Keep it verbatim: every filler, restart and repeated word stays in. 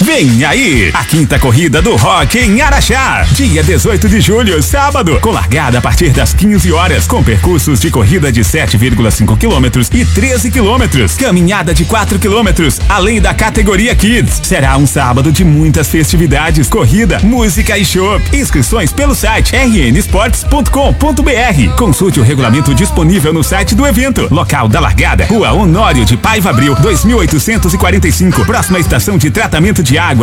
Vem aí, a quinta corrida do rock em Araxá. Dia dezoito de julho, sábado, com largada a partir das quinze horas, com percursos de corrida de sete vírgula cinco quilômetros e treze quilômetros, caminhada de quatro quilômetros, além da categoria Kids. Será um sábado de muitas festividades, corrida, música e show. Inscrições pelo site r n sports ponto com ponto b r. Consulte o regulamento disponível no site do evento. Local da largada, Rua Honório de Paiva Abril, dois mil oitocentos e quarenta e cinco, próxima estação de tratamento de água.